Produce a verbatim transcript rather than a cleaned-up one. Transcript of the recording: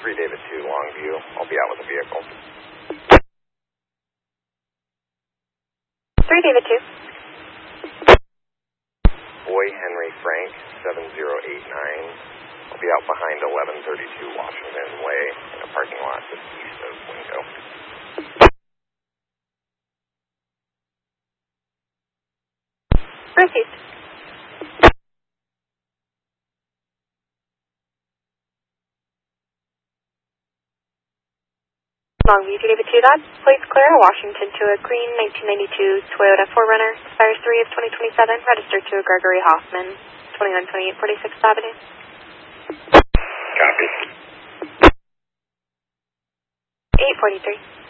three David two, Longview. I'll be out with the vehicle. three David two. Boy Henry Frank, seven zero eight nine. I'll be out behind eleven thirty-two Washington Way in a parking lot just east of Wingo. Proceed. Longview, two David two dot. Please clear Washington to a green nineteen ninety-two Toyota four runner. Expires three of twenty twenty-seven. Registered to a Gregory Hoffman, twenty-nine twenty-eight forty-sixth Avenue. Copy. eight forty-three.